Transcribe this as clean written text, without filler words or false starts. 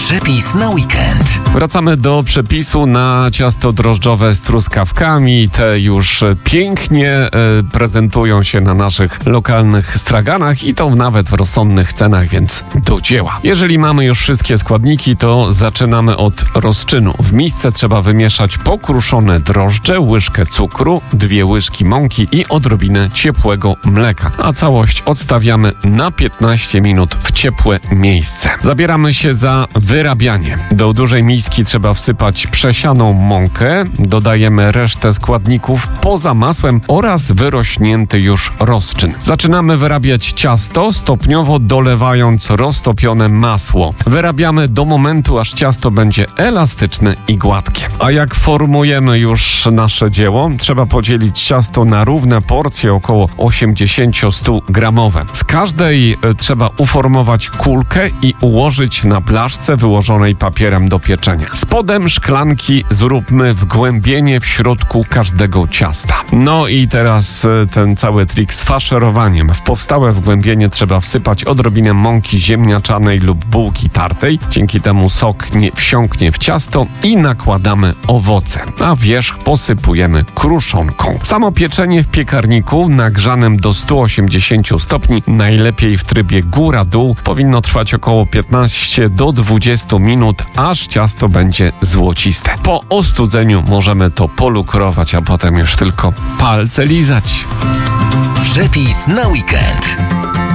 Przepis na weekend. Wracamy do przepisu na ciasto drożdżowe z truskawkami. Te już pięknie prezentują się na naszych lokalnych straganach i to nawet w rozsądnych cenach, więc do dzieła. Jeżeli mamy już wszystkie składniki, to zaczynamy od rozczynu. W misce trzeba wymieszać pokruszone drożdże, łyżkę cukru, 2 łyżki mąki i odrobinę ciepłego mleka. A całość odstawiamy na 15 minut w ciepłe miejsce. Zabieramy się za wyrabianie. Do dużej miski trzeba wsypać przesianą mąkę, dodajemy resztę składników poza masłem oraz wyrośnięty już rozczyn. Zaczynamy wyrabiać ciasto, stopniowo dolewając roztopione masło. Wyrabiamy do momentu, aż ciasto będzie elastyczne i gładkie. A jak formujemy już nasze dzieło, trzeba podzielić ciasto na równe porcje, około 80-100 gramowe. Z każdej trzeba uformować kulkę i ułożyć na blaszce wyłożonej papierem do pieczenia. Spodem szklanki zróbmy wgłębienie w środku każdego ciasta. No i teraz ten cały trik z faszerowaniem. W powstałe wgłębienie trzeba wsypać odrobinę mąki ziemniaczanej lub bułki tartej. Dzięki temu sok nie wsiąknie w ciasto i nakładamy owoce, a wierzch posypujemy kruszonką. Samo pieczenie w piekarniku nagrzanym do 180 stopni, najlepiej w trybie góra-dół, powinno trwać około 15 do 20 minut, aż ciasto będzie złociste. Po ostudzeniu możemy to polukrować, a potem już tylko palce lizać. Przepis na weekend.